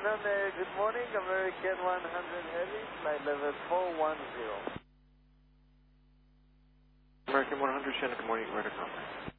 Shannon, good morning, American 100 Heavy, flight level 410. American 100, Shannon, good morning, where to come?